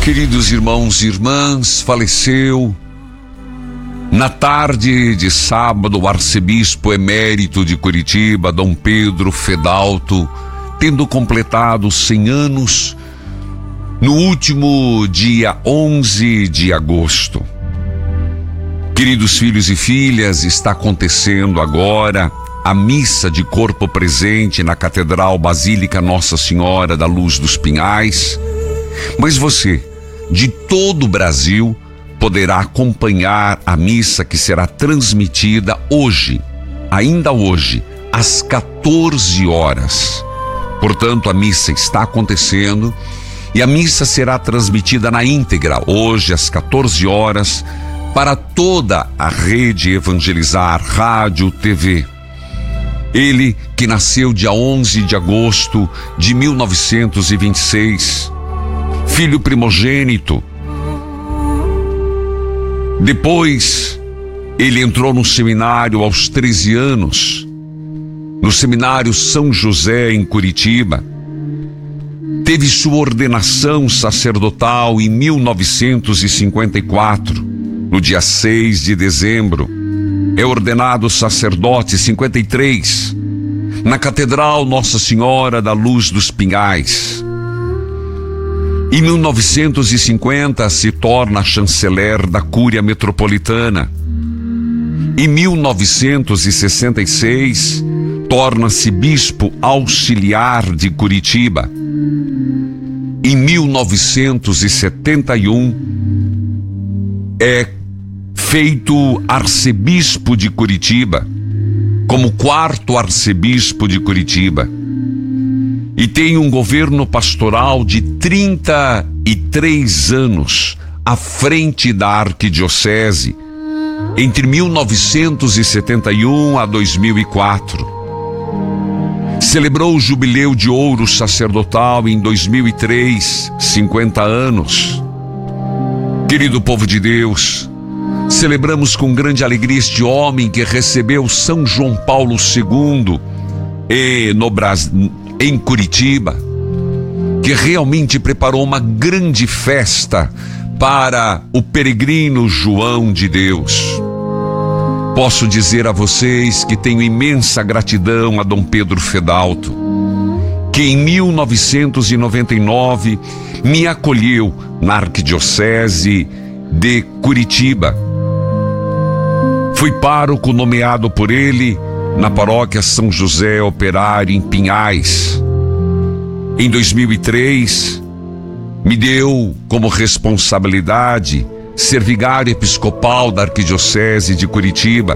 Queridos irmãos e irmãs, faleceu na tarde de sábado o arcebispo emérito de Curitiba, Dom Pedro Fedalto, tendo completado 100 anos no último dia 11 de agosto. Queridos filhos e filhas, está acontecendo agora a missa de corpo presente na Catedral Basílica Nossa Senhora da Luz dos Pinhais, mas você, de todo o Brasil, poderá acompanhar a missa que será transmitida hoje, ainda hoje, às 14 horas. Portanto, a missa está acontecendo e a missa será transmitida na íntegra, hoje às 14 horas, para toda a rede Evangelizar, rádio, TV. Ele que nasceu dia 11 de agosto de 1926, filho primogênito. Depois, ele entrou no seminário aos 13 anos, no seminário São José, em Curitiba. Teve sua ordenação sacerdotal em 1954, no dia 6 de dezembro. É ordenado sacerdote 53, na Catedral Nossa Senhora da Luz dos Pinhais. Em 1950 se torna chanceler da Cúria Metropolitana. Em 1966 torna-se bispo auxiliar de Curitiba. Em 1971 é feito arcebispo de Curitiba, como 4º arcebispo de Curitiba. E tem um governo pastoral de 33 anos à frente da arquidiocese, entre 1971 a 2004. Celebrou o jubileu de ouro sacerdotal em 2003, 50 anos. Querido povo de Deus, celebramos com grande alegria este homem que recebeu São João Paulo II em Curitiba, que realmente preparou uma grande festa para o peregrino João de Deus. Posso dizer a vocês que tenho imensa gratidão a Dom Pedro Fedalto, que em 1999 me acolheu na arquidiocese de Curitiba. Fui pároco nomeado por ele na paróquia São José Operário, em Pinhais. Em 2003, me deu como responsabilidade ser vigário episcopal da arquidiocese de Curitiba.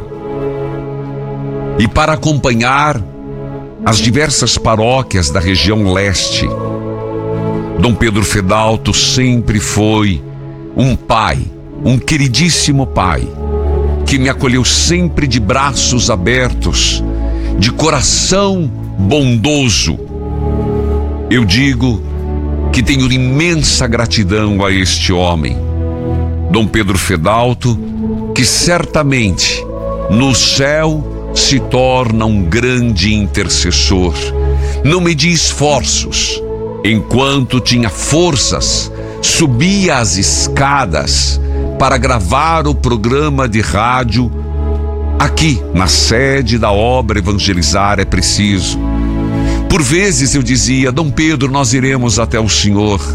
E para acompanhar as diversas paróquias da região leste, Dom Pedro Fedalto sempre foi um pai, um queridíssimo pai, que me acolheu sempre de braços abertos, de coração bondoso. Eu digo que tenho imensa gratidão a este homem, Dom Pedro Fedalto, que certamente no céu se torna um grande intercessor. Não media esforços, enquanto tinha forças, subia as escadas para gravar o programa de rádio aqui na sede da obra Evangelizar é Preciso. Por vezes eu dizia: Dom Pedro, nós iremos até o senhor.